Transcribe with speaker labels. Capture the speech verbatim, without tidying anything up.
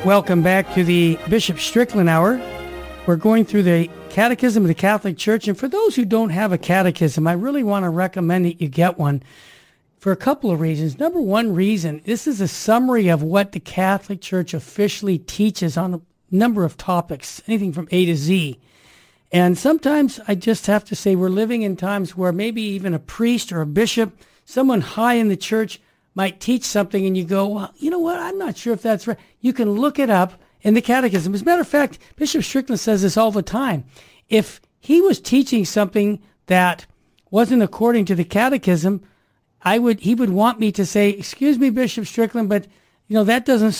Speaker 1: Welcome back to the Bishop Strickland Hour. We're going through the Catechism of the Catholic Church, and for those who don't have a catechism, I really want to recommend that you get one for a couple of reasons. Number one reason, this is a summary of what the Catholic Church officially teaches on a number of topics, anything from A to Z. And sometimes I just have to say we're living in times where maybe even a priest or a bishop, someone high in the church, might teach something and you go, well, you know what, I'm not sure if that's right. You can look it up in the Catechism. As a matter of fact, Bishop Strickland says this all the time. If he was teaching something that wasn't according to the Catechism, I would he would want me to say, excuse me, Bishop Strickland, but you know that doesn't